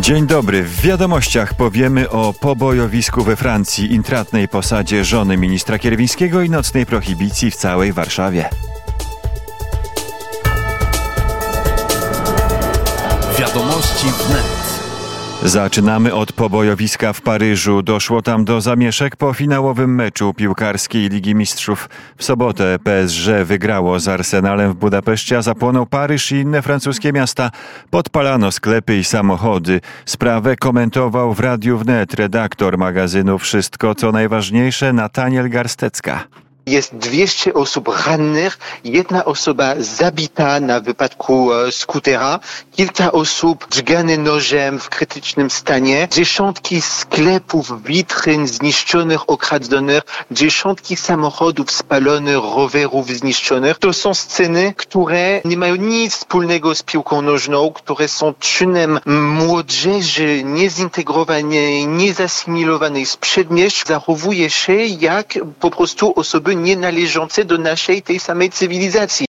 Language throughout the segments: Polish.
Dzień dobry. W wiadomościach powiemy o pobojowisku we Francji, intratnej posadzie żony ministra Kierwińskiego i nocnej prohibicji w całej Warszawie. Wiadomości wnet. Zaczynamy od pobojowiska w Paryżu. Doszło tam do zamieszek po finałowym meczu piłkarskiej Ligi Mistrzów. W sobotę PSG wygrało z Arsenalem w Budapeszcie, a zapłonął Paryż i inne francuskie miasta. Podpalano sklepy i samochody. Sprawę komentował w Radiu Wnet redaktor magazynu Wszystko co najważniejsze Nataniel Garstecka. Jest 200 osób rannych, jedna osoba zabita na wypadku skutera, kilka osób dźgane nożem w krytycznym stanie, dziesiątki sklepów, witryn zniszczonych, okradzionych, dziesiątki samochodów spalonych, rowerów zniszczonych. To są sceny, które nie mają nic wspólnego z piłką nożną, które są czynem młodzieży niezintegrowanej, niezasymilowanej z przedmieść. Zachowuje się jak po prostu osoby nie należące do naszej tej samej cywilizacji.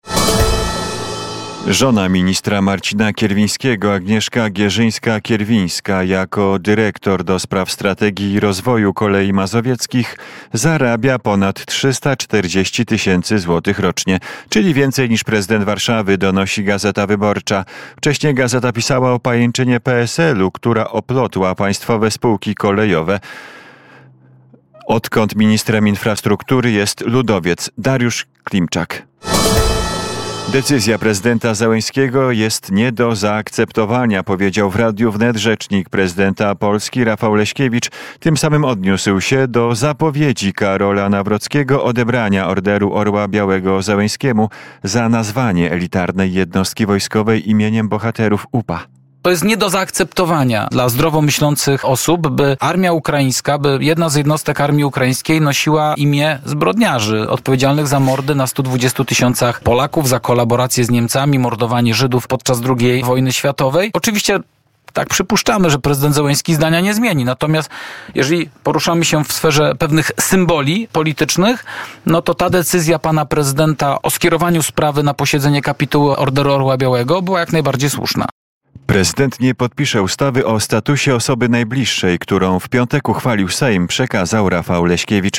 Żona ministra Marcina Kierwińskiego, Agnieszka Gierzyńska-Kierwińska, jako dyrektor do spraw strategii i rozwoju kolei mazowieckich zarabia ponad 340 000 złotych rocznie, czyli więcej niż prezydent Warszawy, donosi Gazeta Wyborcza. Wcześniej gazeta pisała o pajęczynie PSL-u, która oplotła państwowe spółki kolejowe. Odkąd ministrem infrastruktury jest ludowiec Dariusz Klimczak. Decyzja prezydenta Załęskiego jest nie do zaakceptowania, powiedział w Radiu Wnet rzecznik prezydenta Polski Rafał Leśkiewicz. Tym samym odniósł się do zapowiedzi Karola Nawrockiego odebrania Orderu Orła Białego Załęskiemu za nazwanie elitarnej jednostki wojskowej imieniem bohaterów UPA. To jest nie do zaakceptowania dla zdrowo myślących osób, by armia ukraińska, by jedna z jednostek armii ukraińskiej nosiła imię zbrodniarzy odpowiedzialnych za mordy na 120 000 Polaków, za kolaborację z Niemcami, mordowanie Żydów podczas II wojny światowej. Oczywiście tak przypuszczamy, że prezydent Załęski zdania nie zmieni. Natomiast jeżeli poruszamy się w sferze pewnych symboli politycznych, no to ta decyzja pana prezydenta o skierowaniu sprawy na posiedzenie kapituły Orderu Orła Białego była jak najbardziej słuszna. Prezydent nie podpisze ustawy o statusie osoby najbliższej, którą w piątek uchwalił Sejm, przekazał Rafał Leśkiewicz.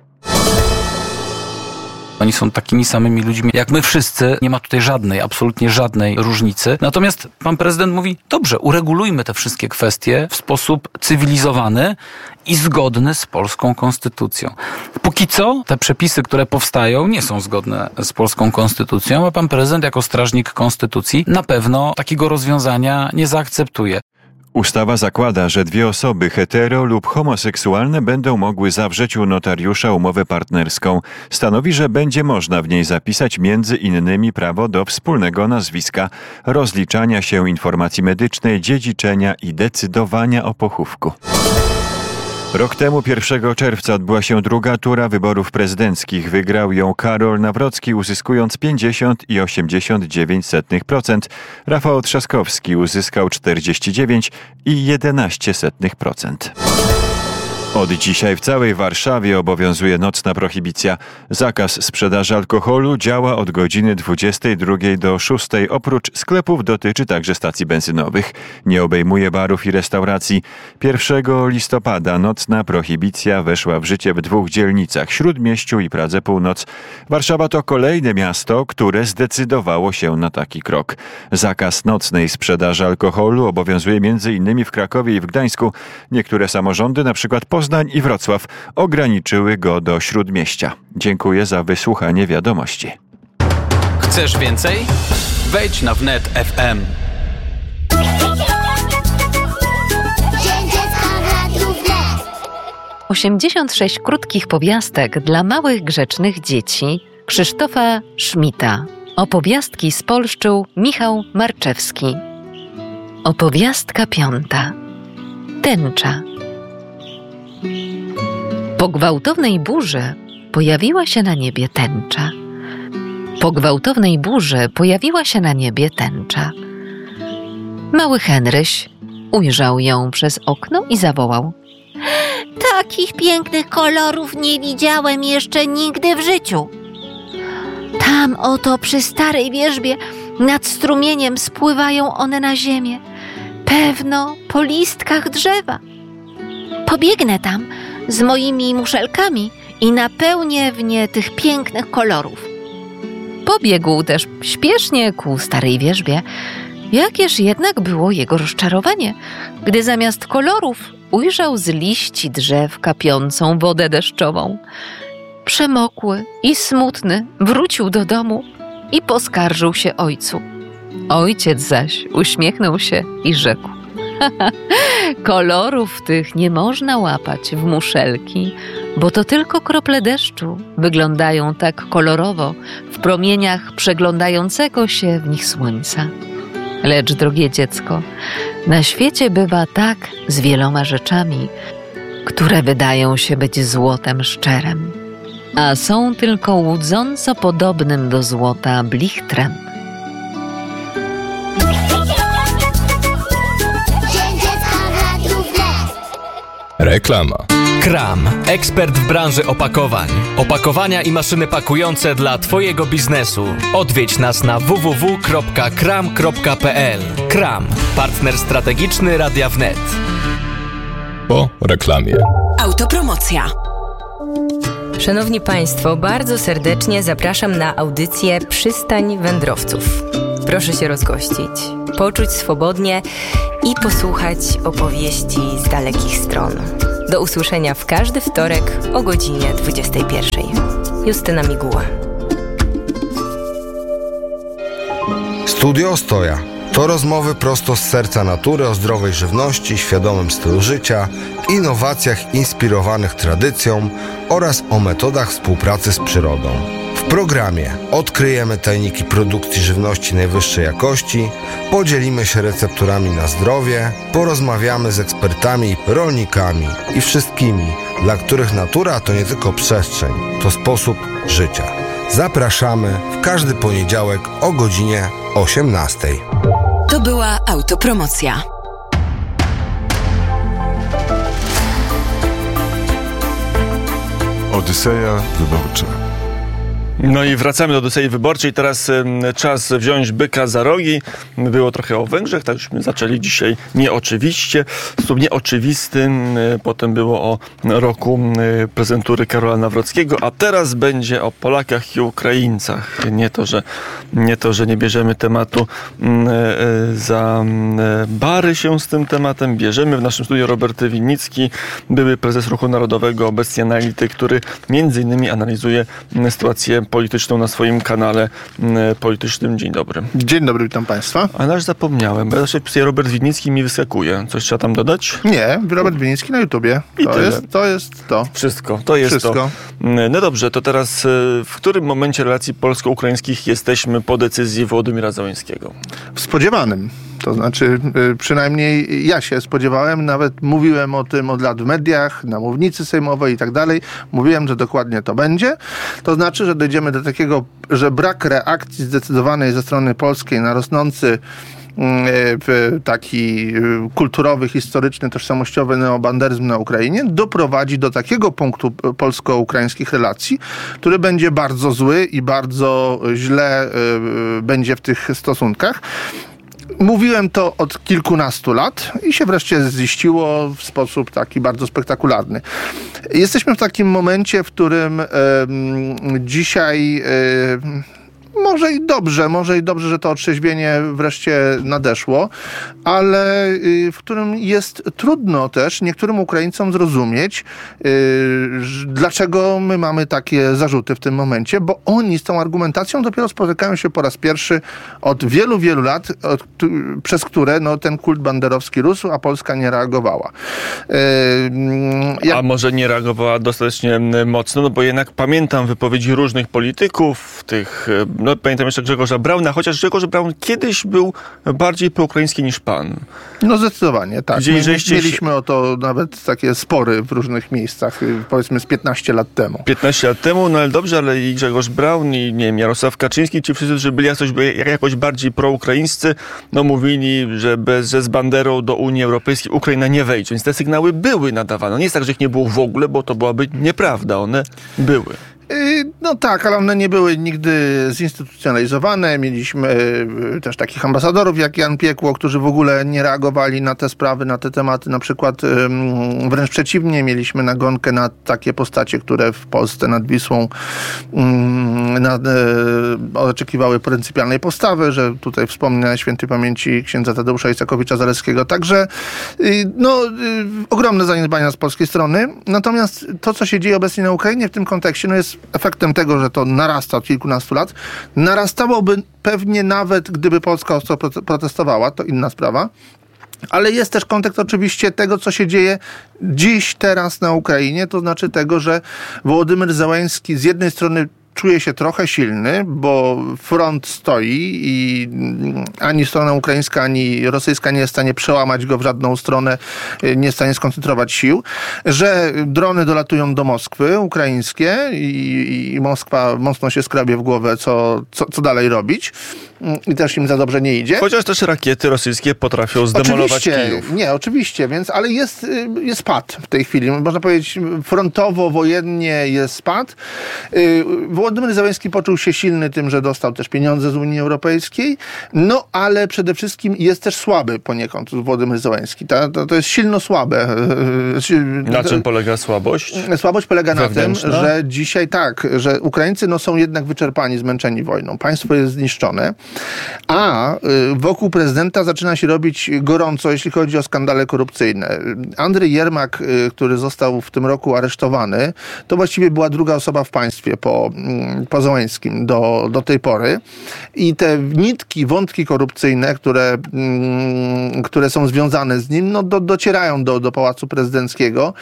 Oni są takimi samymi ludźmi jak my wszyscy. Nie ma tutaj absolutnie żadnej różnicy. Natomiast pan prezydent mówi, dobrze, uregulujmy te wszystkie kwestie w sposób cywilizowany i zgodny z polską konstytucją. Póki co te przepisy, które powstają, nie są zgodne z polską konstytucją, a pan prezydent jako strażnik konstytucji na pewno takiego rozwiązania nie zaakceptuje. Ustawa zakłada, że dwie osoby hetero lub homoseksualne będą mogły zawrzeć u notariusza umowę partnerską. Stanowi, że będzie można w niej zapisać między innymi prawo do wspólnego nazwiska, rozliczania się informacji medycznej, dziedziczenia i decydowania o pochówku. Rok temu, 1 czerwca, odbyła się druga tura wyborów prezydenckich. Wygrał ją Karol Nawrocki, uzyskując 50,89%. Rafał Trzaskowski uzyskał 49,11%. Od dzisiaj w całej Warszawie obowiązuje nocna prohibicja. Zakaz sprzedaży alkoholu działa od godziny 22 do 6. Oprócz sklepów dotyczy także stacji benzynowych. Nie obejmuje barów i restauracji. 1 listopada nocna prohibicja weszła w życie w 2 dzielnicach, Śródmieściu i Pradze Północ. Warszawa to kolejne miasto, które zdecydowało się na taki krok. Zakaz nocnej sprzedaży alkoholu obowiązuje m.in. w Krakowie i w Gdańsku. Niektóre samorządy, np. Poznań i Wrocław, ograniczyły go do Śródmieścia. Dziękuję za wysłuchanie wiadomości. Chcesz więcej? Wejdź na Wnet FM. 86 krótkich powiastek dla małych, grzecznych dzieci Krzysztofa Szmita. Opowiastki spolszczył Michał Marczewski. Opowiastka 5. Tęcza. Po gwałtownej burzy pojawiła się na niebie tęcza. Po gwałtownej burzy pojawiła się na niebie tęcza. Mały Henryś ujrzał ją przez okno i zawołał: Takich pięknych kolorów nie widziałem jeszcze nigdy w życiu. Tam oto przy starej wierzbie nad strumieniem spływają one na ziemię. Pewno po listkach drzewa. Pobiegnę tam z moimi muszelkami i napełnię w nie tych pięknych kolorów. Pobiegł też śpiesznie ku starej wierzbie. Jakież jednak było jego rozczarowanie, gdy zamiast kolorów ujrzał z liści drzew kapiącą wodę deszczową. Przemokły i smutny wrócił do domu i poskarżył się ojcu. Ojciec zaś uśmiechnął się i rzekł: kolorów tych nie można łapać w muszelki, bo to tylko krople deszczu wyglądają tak kolorowo w promieniach przeglądającego się w nich słońca. Lecz, drogie dziecko, na świecie bywa tak z wieloma rzeczami, które wydają się być złotem szczerem, a są tylko łudząco podobnym do złota blichtrem. Reklama. Kram. Ekspert w branży opakowań. Opakowania i maszyny pakujące dla Twojego biznesu. Odwiedź nas na www.kram.pl. Kram. Partner strategiczny Radia Wnet. Po reklamie. Autopromocja. Szanowni Państwo, bardzo serdecznie zapraszam na audycję Przystań Wędrowców. Proszę się rozgościć, poczuć swobodnie i posłuchać opowieści z dalekich stron. Do usłyszenia w każdy wtorek o godzinie 21. Justyna Miguła. Studio Ostoja. To rozmowy prosto z serca natury o zdrowej żywności, świadomym stylu życia, innowacjach inspirowanych tradycją oraz o metodach współpracy z przyrodą. W programie odkryjemy tajniki produkcji żywności najwyższej jakości, podzielimy się recepturami na zdrowie, porozmawiamy z ekspertami, rolnikami i wszystkimi, dla których natura to nie tylko przestrzeń, to sposób życia. Zapraszamy w każdy poniedziałek o godzinie 18. To była autopromocja. Odyseja wyborcza. No i wracamy do Odysei Wyborczej. Teraz czas wziąć byka za rogi. Było trochę o Węgrzech, tak żeśmy zaczęli dzisiaj nieoczywiście. W sposób nieoczywisty. Potem było o roku prezydentury Karola Nawrockiego, a teraz będzie o Polakach i Ukraińcach. Nie to, że nie bierzemy tematu za bary się z tym tematem. Bierzemy. W naszym studiu Robert Winnicki, były prezes Ruchu Narodowego, obecnie analityk, który między innymi analizuje sytuację polityczną na swoim kanale politycznym. Dzień dobry. Dzień dobry, witam Państwa. Ale aż zapomniałem, bo ja zawsze pisuję Robert Winnicki mi wyskakuje. Coś trzeba tam dodać? Nie, Robert Winnicki na YouTubie. To jest to. Wszystko. To jest Wszystko. to. No dobrze, to teraz w którym momencie relacji polsko-ukraińskich jesteśmy po decyzji Wołodymyra Zełenskiego? W spodziewanym. To znaczy, przynajmniej ja się spodziewałem, nawet mówiłem o tym od lat w mediach, na mównicy sejmowej i tak dalej. Mówiłem, że dokładnie to będzie. To znaczy, że dojdziemy do takiego, że brak reakcji zdecydowanej ze strony polskiej na rosnący taki kulturowy, historyczny, tożsamościowy neobanderyzm na Ukrainie doprowadzi do takiego punktu polsko-ukraińskich relacji, który będzie bardzo zły i bardzo źle będzie w tych stosunkach. Mówiłem to od kilkunastu lat i się wreszcie ziściło w sposób taki bardzo spektakularny. Jesteśmy w takim momencie, w którym dzisiaj może i dobrze, że to otrzeźwienie wreszcie nadeszło, ale w którym jest trudno też niektórym Ukraińcom zrozumieć, dlaczego my mamy takie zarzuty w tym momencie, bo oni z tą argumentacją dopiero spotykają się po raz pierwszy od wielu, wielu lat, przez które ten kult banderowski rósł, a Polska nie reagowała. A może nie reagowała dostatecznie mocno, bo jednak pamiętam wypowiedzi różnych polityków, pamiętam jeszcze Grzegorza Brauna, chociaż Grzegorz Braun kiedyś był bardziej proukraiński niż pan. No zdecydowanie, tak. Mieliśmy o to nawet takie spory w różnych miejscach, powiedzmy z 15 lat temu. 15 lat temu, no ale dobrze, ale i Grzegorz Braun, i nie wiem, Jarosław Kaczyński, ci wszyscy, którzy byli jakoś bardziej proukraińscy, mówili, że z banderą do Unii Europejskiej Ukraina nie wejdzie. Więc te sygnały były nadawane. Nie jest tak, że ich nie było w ogóle, bo to byłaby nieprawda. One były. No tak, ale one nie były nigdy zinstytucjonalizowane. Mieliśmy też takich ambasadorów jak Jan Piekło, którzy w ogóle nie reagowali na te sprawy, na te tematy. Na przykład wręcz przeciwnie, mieliśmy nagonkę na takie postacie, które w Polsce nad Wisłą oczekiwały pryncypialnej postawy, że tutaj wspomnę świętej pamięci księdza Tadeusza Isakowicza-Zaleskiego. Także ogromne zaniedbania z polskiej strony. Natomiast to, co się dzieje obecnie na Ukrainie w tym kontekście, jest efektem tego, że to narasta od kilkunastu lat. Narastałoby pewnie nawet, gdyby Polska ostro protestowała, to inna sprawa. Ale jest też kontekst oczywiście tego, co się dzieje dziś, teraz na Ukrainie, to znaczy tego, że Wołodymyr Zełenski z jednej strony czuje się trochę silny, bo front stoi i ani strona ukraińska, ani rosyjska nie jest w stanie przełamać go w żadną stronę, nie jest w stanie skoncentrować sił, że drony dolatują do Moskwy ukraińskie i Moskwa mocno się skrabie w głowę, co dalej robić. I też im za dobrze nie idzie. Chociaż też rakiety rosyjskie potrafią zdemolować Kijów. Nie, oczywiście, więc, ale jest spad w tej chwili. Można powiedzieć, frontowo, wojennie jest spad. Wołodymyr Zełenski poczuł się silny tym, że dostał też pieniądze z Unii Europejskiej, no ale przede wszystkim jest też słaby poniekąd Wołodymyr Zełenski. To jest silno słabe. Na czym polega słabość? Słabość polega na tym, że dzisiaj że Ukraińcy są jednak wyczerpani, zmęczeni wojną. Państwo jest zniszczone. A wokół prezydenta zaczyna się robić gorąco, jeśli chodzi o skandale korupcyjne. Andrzej Jermak, który został w tym roku aresztowany, to właściwie była druga osoba w państwie po Zełenskim do tej pory. I te wątki korupcyjne, które są związane z nim, docierają do Pałacu Prezydenckiego.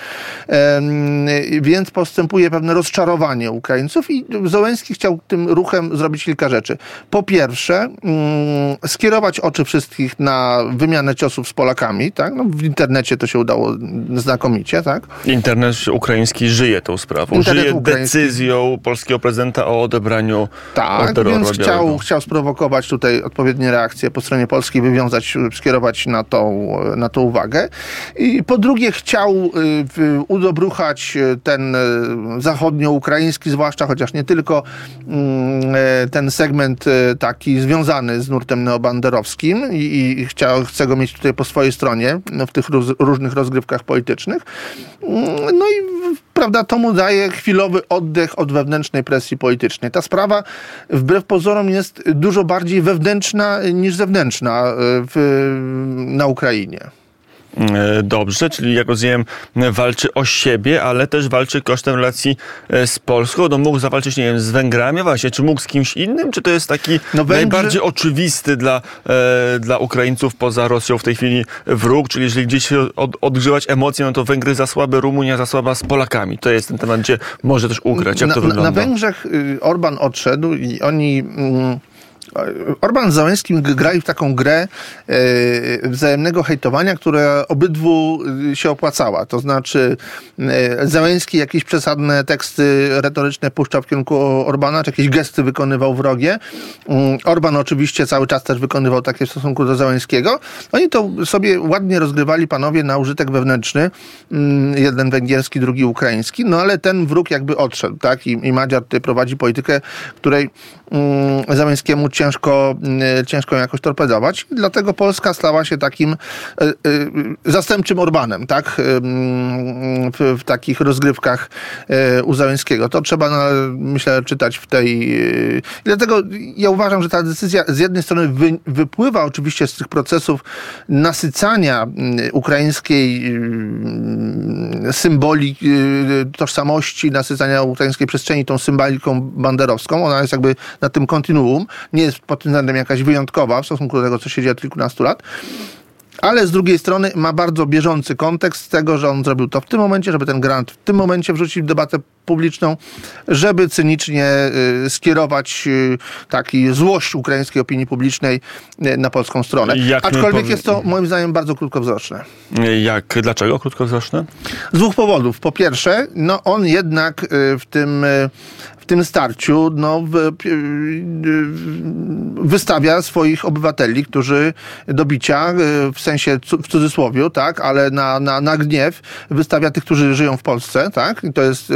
Więc postępuje pewne rozczarowanie Ukraińców i Zełenski chciał tym ruchem zrobić kilka rzeczy. Po pierwsze, skierować oczy wszystkich na wymianę ciosów z Polakami, tak? W internecie to się udało znakomicie, tak? Internet ukraiński żyje tą sprawą, żyje decyzją polskiego prezydenta o odebraniu orderu więc chciał sprowokować tutaj odpowiednie reakcje po stronie polskiej, skierować na to uwagę. I po drugie chciał udobruchać ten zachodnioukraiński, zwłaszcza, chociaż nie tylko, ten segment taki związany z nurtem neobanderowskim i chce go mieć tutaj po swojej stronie w tych różnych rozgrywkach politycznych. No i prawda, to mu daje chwilowy oddech od wewnętrznej presji politycznej. Ta sprawa wbrew pozorom jest dużo bardziej wewnętrzna niż zewnętrzna na Ukrainie. Dobrze, czyli jak rozumiem, walczy o siebie, ale też walczy kosztem relacji z Polską. Mógł zawalczyć, nie wiem, z Węgrami właśnie, czy mógł z kimś innym? Czy to jest taki najbardziej oczywisty dla Ukraińców poza Rosją w tej chwili wróg? Czyli jeżeli gdzieś odgrzewać emocje, to Węgry za słabe, Rumunia za słaba z Polakami. To jest ten temat, gdzie może też ugrać. Jak to wygląda? Na Węgrzech Orbán odszedł i oni... Orbán z Zełenskim grali w taką grę wzajemnego hejtowania, która obydwu się opłacała. To znaczy Zełenski jakieś przesadne teksty retoryczne puszczał w kierunku Orbána, czy jakieś gesty wykonywał wrogie. Orbán oczywiście cały czas też wykonywał takie w stosunku do Zełenskiego. Oni to sobie ładnie rozgrywali, panowie, na użytek wewnętrzny. Jeden węgierski, drugi ukraiński. No ale ten wróg jakby odszedł, tak? I Madziar tutaj prowadzi politykę, której Zełenskiemu ciężko jakoś torpedować. Dlatego Polska stała się takim zastępczym Orbánem, tak? W takich rozgrywkach u Zełenskiego. To trzeba, myślę, czytać w tej... Dlatego ja uważam, że ta decyzja z jednej strony wypływa oczywiście z tych procesów nasycania ukraińskiej symboli, tożsamości, nasycania ukraińskiej przestrzeni tą symboliką banderowską. Ona jest jakby na tym kontinuum. Nie jest pod tym względem jakaś wyjątkowa w stosunku do tego, co się dzieje od kilkunastu lat. Ale z drugiej strony ma bardzo bieżący kontekst tego, że on zrobił to w tym momencie, żeby ten grant w tym momencie wrzucić w debatę publiczną, żeby cynicznie skierować złość ukraińskiej opinii publicznej na polską stronę. Aczkolwiek jest to moim zdaniem bardzo krótkowzroczne. Dlaczego krótkowzroczne? Z dwóch powodów. Po pierwsze, on jednak w tym starciu wystawia swoich obywateli, którzy do bicia, w sensie w cudzysłowiu, tak, ale na gniew wystawia tych, którzy żyją w Polsce, tak? I to jest moim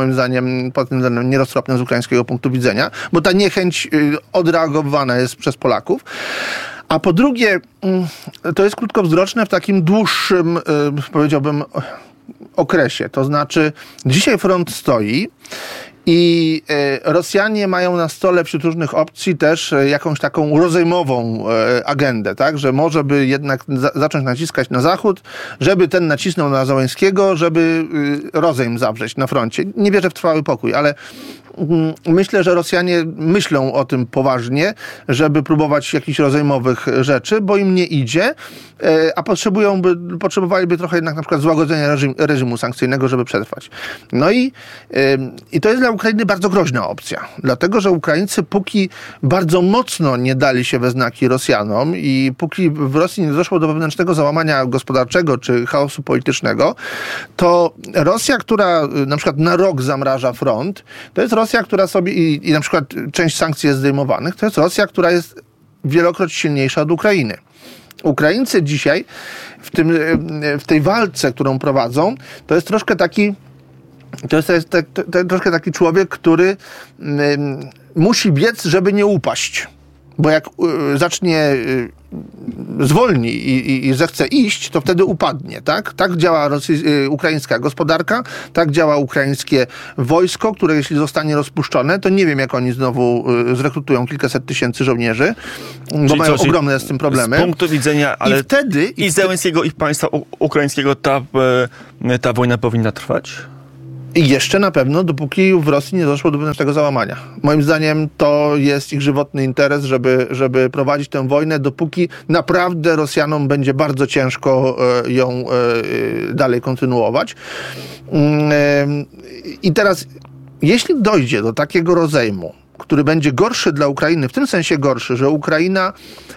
moim zdaniem pod tym względem nieroztropne z ukraińskiego punktu widzenia, bo ta niechęć odreagowana jest przez Polaków. A po drugie, to jest krótkowzroczne w takim dłuższym, powiedziałbym, okresie. To znaczy, dzisiaj front stoi i Rosjanie mają na stole wśród różnych opcji też jakąś taką rozejmową agendę, tak? Że może by jednak zacząć naciskać na Zachód, żeby ten nacisnął na Załęskiego, żeby rozejm zawrzeć na froncie. Nie wierzę w trwały pokój, ale myślę, że Rosjanie myślą o tym poważnie, żeby próbować jakichś rozejmowych rzeczy, bo im nie idzie, a potrzebowaliby trochę jednak na przykład złagodzenia reżimu sankcyjnego, żeby przetrwać. No i to jest dla Ukrainy bardzo groźna opcja, dlatego że Ukraińcy póki bardzo mocno nie dali się we znaki Rosjanom i póki w Rosji nie doszło do wewnętrznego załamania gospodarczego czy chaosu politycznego, to Rosja, która na przykład na rok zamraża front, to jest Rosja, która sobie i na przykład część sankcji jest zdejmowanych, to jest Rosja, która jest wielokroć silniejsza od Ukrainy. Ukraińcy dzisiaj w tej walce, którą prowadzą, to jest troszkę taki troszkę taki człowiek, który musi biec, żeby nie upaść. Bo jak zacznie zwolni i zechce iść, to wtedy upadnie, tak? Tak działa ukraińska gospodarka, tak działa ukraińskie wojsko, które jeśli zostanie rozpuszczone, to nie wiem, jak oni znowu zrekrutują kilkaset tysięcy żołnierzy, bo mają ogromne z tym problemy. Z punktu widzenia, ale i Zełenskiego, i państwa ukraińskiego ta wojna powinna trwać? I jeszcze na pewno, dopóki w Rosji nie doszło do wewnętrznego załamania. Moim zdaniem to jest ich żywotny interes, żeby prowadzić tę wojnę, dopóki naprawdę Rosjanom będzie bardzo ciężko ją dalej kontynuować. I teraz, jeśli dojdzie do takiego rozejmu, który będzie gorszy dla Ukrainy, w tym sensie gorszy, że Ukraina,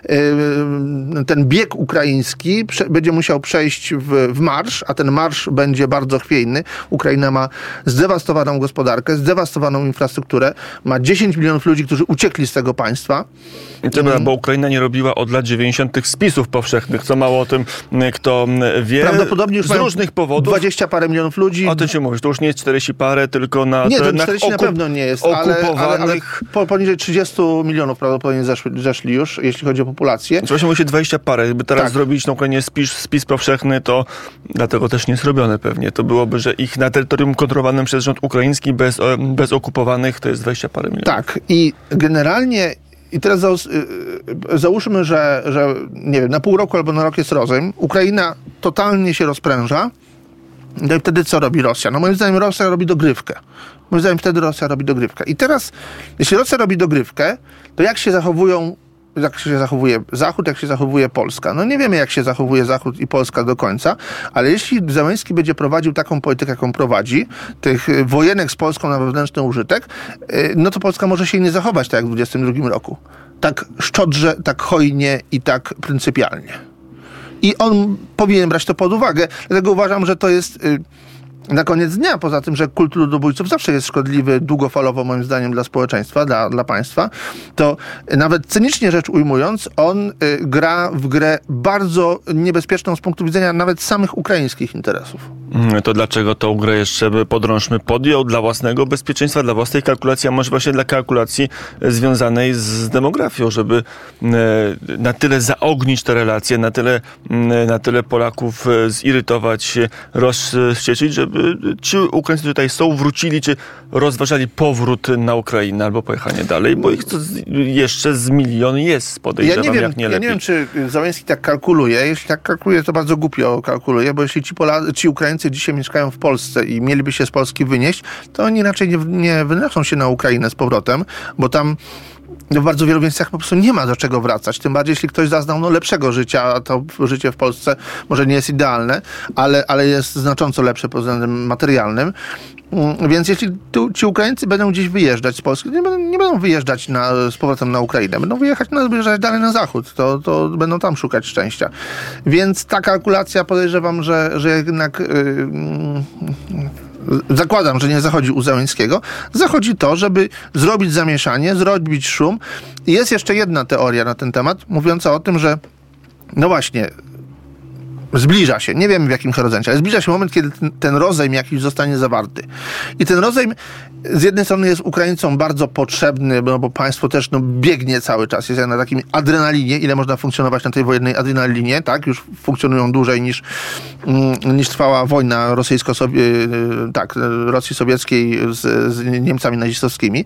ten bieg ukraiński będzie musiał przejść w marsz, a ten marsz będzie bardzo chwiejny. Ukraina ma zdewastowaną gospodarkę, zdewastowaną infrastrukturę, ma 10 milionów ludzi, którzy uciekli z tego państwa. Bo Ukraina nie robiła od lat 90. spisów powszechnych, co mało o tym kto wie. Prawdopodobnie już z różnych powodów. 20 parę milionów ludzi. O tym się mówi, to już nie jest 40 parę, tylko na nie, to 40 na pewno nie jest, ale poniżej 30 milionów prawdopodobnie zeszli już, jeśli chodzi o populację. Właśnie mówi się 20 parę. Gdyby teraz zrobić na Ukrainie spis powszechny, to dlatego też nie jest robione pewnie. To byłoby, że ich na terytorium kontrolowanym przez rząd ukraiński bez okupowanych to jest 20 parę milionów. Tak. I generalnie i teraz załóżmy, że nie wiem, na pół roku albo na rok jest rozejm. Ukraina totalnie się rozpręża. No i wtedy co robi Rosja? No moim zdaniem Rosja robi dogrywkę. Moim zdaniem wtedy Rosja robi dogrywkę. I teraz, jeśli Rosja robi dogrywkę, to jak się zachowuje Zachód, jak się zachowuje Polska? No nie wiemy, jak się zachowuje Zachód i Polska do końca, ale jeśli Zełenski będzie prowadził taką politykę, jaką prowadzi, tych wojenek z Polską na wewnętrzny użytek, no to Polska może się nie zachować tak jak w 2022 roku. Tak szczodrze, tak hojnie i tak pryncypialnie. I on powinien brać to pod uwagę. Dlatego uważam, że to jest na koniec dnia, poza tym, że kult ludobójców zawsze jest szkodliwy długofalowo, moim zdaniem, dla społeczeństwa, dla państwa, to nawet cynicznie rzecz ujmując, on gra w grę bardzo niebezpieczną z punktu widzenia nawet samych ukraińskich interesów. To dlaczego tą grę jeszcze Podrążny podjął? Dla własnego bezpieczeństwa, dla własnej kalkulacji, a może właśnie dla kalkulacji związanej z demografią, żeby na tyle zaognić te relacje, na tyle Polaków zirytować, rozwścieczyć, żeby ci Ukraińcy tutaj są, wrócili, czy rozważali powrót na Ukrainę albo pojechanie dalej, bo ich jeszcze z milion jest, podejrzewam, jak nie lepiej. Ja nie wiem, czy Zełenski tak kalkuluje. Jeśli tak kalkuluje, to bardzo głupio kalkuluje, bo jeśli ci Ukraińcy dzisiaj mieszkają w Polsce i mieliby się z Polski wynieść, to oni raczej nie wynoszą się na Ukrainę z powrotem, bo tam w bardzo wielu miejscach po prostu nie ma do czego wracać. Tym bardziej, jeśli ktoś zaznał lepszego życia, a to życie w Polsce może nie jest idealne, ale jest znacząco lepsze pod względem materialnym. Więc jeśli ci Ukraińcy będą gdzieś wyjeżdżać z Polski, nie będą wyjeżdżać z powrotem na Ukrainę. Będą wyjeżdżać dalej na zachód. To będą tam szukać szczęścia. Więc ta kalkulacja, podejrzewam, że jednak zakładam, że nie zachodzi u Zełenskiego. Zachodzi to, żeby zrobić zamieszanie, zrobić szum. I jest jeszcze jedna teoria na ten temat, mówiąca o tym, że no właśnie, zbliża się, nie wiemy w jakim horyzoncie, ale zbliża się moment, kiedy ten rozejm jakiś zostanie zawarty. I ten rozejm z jednej strony jest Ukraińcom bardzo potrzebny, bo państwo też biegnie cały czas, jest na takim adrenalinie, ile można funkcjonować na tej wojennej adrenalinie, tak? Już funkcjonują dłużej niż trwała wojna Rosji sowieckiej z Niemcami nazistowskimi.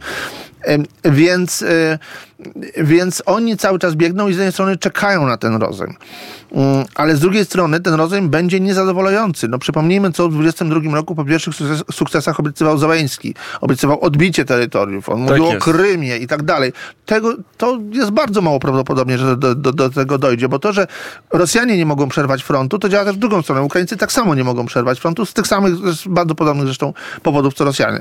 Więc oni cały czas biegną i z jednej strony czekają na ten rozejm. Ale z drugiej strony ten rozejm będzie niezadowalający. Przypomnijmy, co w 2022 roku po pierwszych sukcesach obiecywał Zełenski. Obiecywał odbicie terytoriów. On mówił o Krymie i tak dalej. To jest bardzo mało prawdopodobne, że do tego dojdzie, bo to, że Rosjanie nie mogą przerwać frontu, to działa też w drugą stronę. Ukraińcy tak samo nie mogą przerwać frontu z tych samych, bardzo podobnych zresztą powodów, co Rosjanie.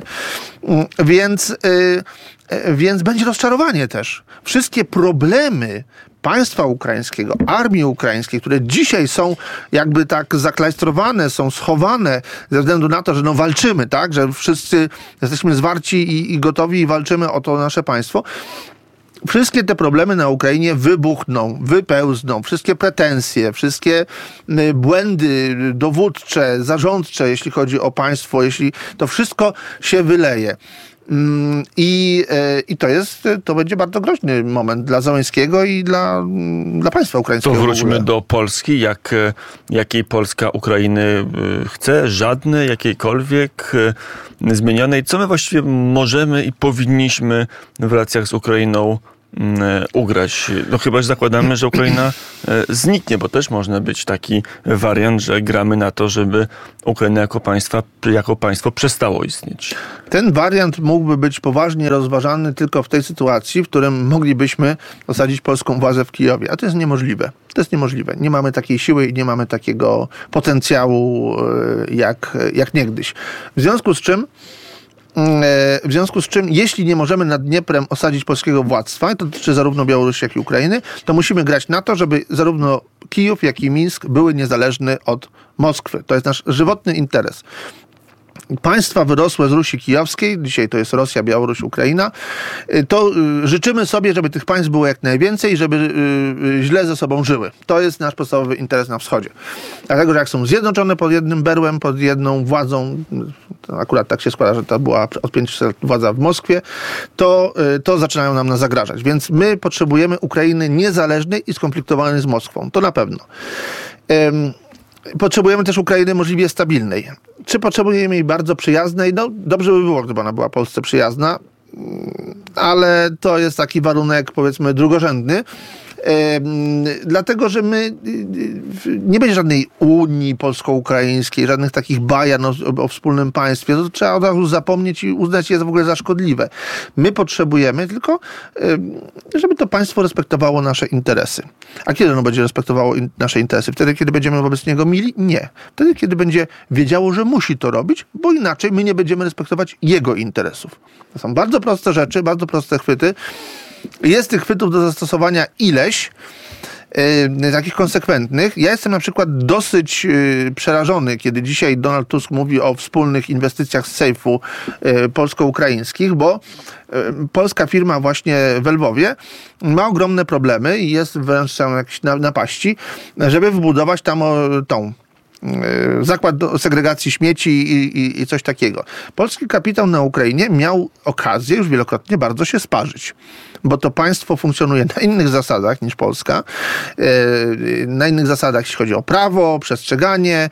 Więc będzie rozczarowanie też. Wszystkie problemy państwa ukraińskiego, armii ukraińskiej, które dzisiaj są jakby tak zaklajstrowane, są schowane ze względu na to, że walczymy, tak, że wszyscy jesteśmy zwarci i gotowi i walczymy o to nasze państwo. Wszystkie te problemy na Ukrainie wybuchną, wypełzną, wszystkie pretensje, wszystkie błędy dowódcze, zarządcze, jeśli chodzi o państwo, jeśli to wszystko się wyleje. I to będzie bardzo groźny moment dla Zełenskiego i dla państwa ukraińskiego. To wróćmy do Polski. Jakiej Polska Ukrainy chce? Żadnej, jakiejkolwiek zmienionej. Co my właściwie możemy i powinniśmy w relacjach z Ukrainą ugrać? Chyba, że zakładamy, że Ukraina zniknie, bo też można być taki wariant, że gramy na to, żeby Ukraina jako państwo przestało istnieć. Ten wariant mógłby być poważnie rozważany tylko w tej sytuacji, w którym moglibyśmy osadzić polską władzę w Kijowie. A to jest niemożliwe. To jest niemożliwe. Nie mamy takiej siły i nie mamy takiego potencjału jak niegdyś. W związku z czym, jeśli nie możemy nad Dnieprem osadzić polskiego władztwa, to dotyczy zarówno Białorusi, jak i Ukrainy, to musimy grać na to, żeby zarówno Kijów, jak i Mińsk były niezależne od Moskwy. To jest nasz żywotny interes. Państwa wyrosłe z Rusi Kijowskiej, dzisiaj to jest Rosja, Białoruś, Ukraina, to życzymy sobie, żeby tych państw było jak najwięcej, żeby źle ze sobą żyły. To jest nasz podstawowy interes na wschodzie. Dlatego, że jak są zjednoczone pod jednym berłem, pod jedną władzą, to akurat tak się składa, że to była od 500 lat władza w Moskwie, to zaczynają nam zagrażać. Więc my potrzebujemy Ukrainy niezależnej i skonfliktowanej z Moskwą. To na pewno. Potrzebujemy też Ukrainy możliwie stabilnej. Czy potrzebujemy jej bardzo przyjaznej? Dobrze by było, gdyby ona była Polsce przyjazna, ale to jest taki warunek, powiedzmy, drugorzędny. Dlatego, że nie będzie żadnej Unii polsko-ukraińskiej, żadnych takich bajan o wspólnym państwie. To trzeba od razu zapomnieć i uznać je w ogóle za szkodliwe. My potrzebujemy tylko, żeby to państwo respektowało nasze interesy. A kiedy ono będzie respektowało nasze interesy? Wtedy, kiedy będziemy wobec niego mili? Nie. Wtedy, kiedy będzie wiedziało, że musi to robić, bo inaczej my nie będziemy respektować jego interesów. To są bardzo proste rzeczy, bardzo proste chwyty. Jest tych chwytów do zastosowania ileś, takich konsekwentnych. Ja jestem na przykład dosyć przerażony, kiedy dzisiaj Donald Tusk mówi o wspólnych inwestycjach z sejfu polsko-ukraińskich, bo polska firma właśnie w Lwowie ma ogromne problemy i jest wręcz jakieś napaści, żeby wybudować tam zakład do segregacji śmieci i coś takiego. Polski kapitał na Ukrainie miał okazję już wielokrotnie bardzo się sparzyć, bo to państwo funkcjonuje na innych zasadach niż Polska, na innych zasadach, jeśli chodzi o prawo, o przestrzeganie,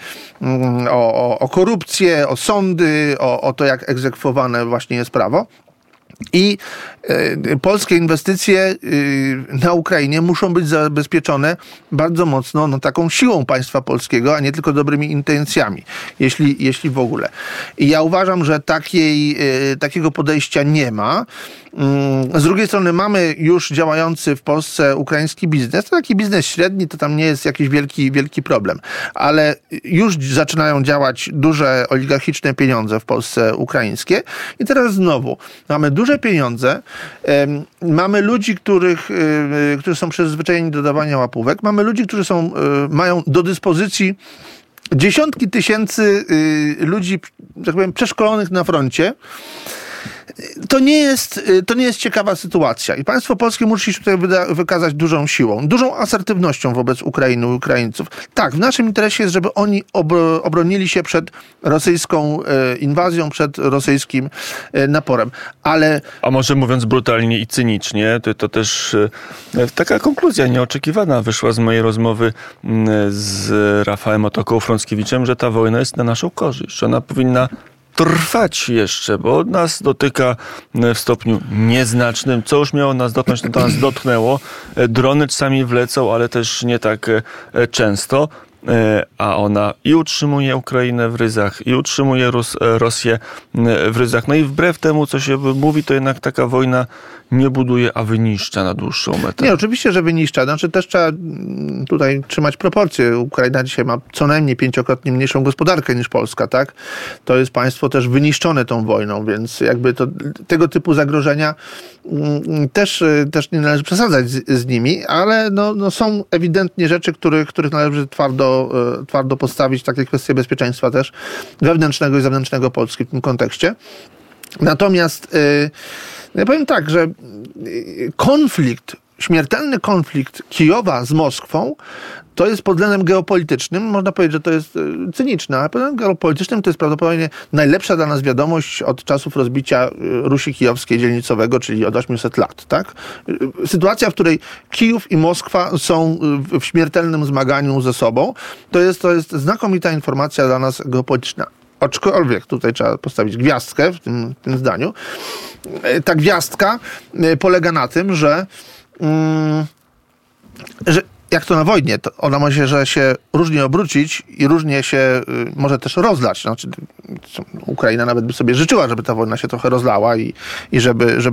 o korupcję, o sądy, o to, jak egzekwowane właśnie jest prawo. I polskie inwestycje na Ukrainie muszą być zabezpieczone bardzo mocno taką siłą państwa polskiego, a nie tylko dobrymi intencjami, jeśli w ogóle. I ja uważam, że takiego podejścia nie ma. Z drugiej strony mamy już działający w Polsce ukraiński biznes. To taki biznes średni, to tam nie jest jakiś wielki problem. Ale już zaczynają działać duże oligarchiczne pieniądze w Polsce ukraińskie. I teraz znowu mamy duże pieniądze, mamy ludzi, którzy są przyzwyczajeni do dawania łapówek, mamy ludzi, którzy mają do dyspozycji dziesiątki tysięcy ludzi, tak powiem, przeszkolonych na froncie. To nie jest ciekawa sytuacja i państwo polskie musi się tutaj wykazać dużą siłą, dużą asertywnością wobec Ukrainy i Ukraińców. Tak, w naszym interesie jest, żeby oni obronili się przed rosyjską inwazją, przed rosyjskim naporem, ale... A może mówiąc brutalnie i cynicznie, to też taka konkluzja nieoczekiwana wyszła z mojej rozmowy z Rafałem Otoką-Frąckiewiczem, że ta wojna jest na naszą korzyść, że ona powinna trwać jeszcze, bo nas dotyka w stopniu nieznacznym. Co już miało nas dotknąć, to nas dotknęło. Drony czasami wlecą, ale też nie tak często. A ona i utrzymuje Ukrainę w ryzach, i utrzymuje Rosję w ryzach. No i wbrew temu, co się mówi, to jednak taka wojna nie buduje, a wyniszcza na dłuższą metę. Nie, oczywiście, że wyniszcza. Znaczy też trzeba tutaj trzymać proporcje. Ukraina dzisiaj ma co najmniej 5-krotnie mniejszą gospodarkę niż Polska, tak? To jest państwo też wyniszczone tą wojną, więc jakby tego typu zagrożenia też nie należy przesadzać z nimi, ale są ewidentnie rzeczy, których należy twardo postawić, takie kwestie bezpieczeństwa też wewnętrznego i zewnętrznego Polski w tym kontekście. Natomiast ja powiem tak, że śmiertelny konflikt Kijowa z Moskwą to jest pod względem geopolitycznym, można powiedzieć, że to jest cyniczne, ale pod względem geopolitycznym to jest prawdopodobnie najlepsza dla nas wiadomość od czasów rozbicia Rusi Kijowskiej dzielnicowego, czyli od 800 lat. Tak? Sytuacja, w której Kijów i Moskwa są w śmiertelnym zmaganiu ze sobą, to jest znakomita informacja dla nas geopolityczna. Aczkolwiek tutaj trzeba postawić gwiazdkę w tym zdaniu. Ta gwiazdka polega na tym, że jak to na wojnie, to ona może się różnie obrócić i różnie się może też rozlać. Znaczy, Ukraina nawet by sobie życzyła, żeby ta wojna się trochę rozlała i żeby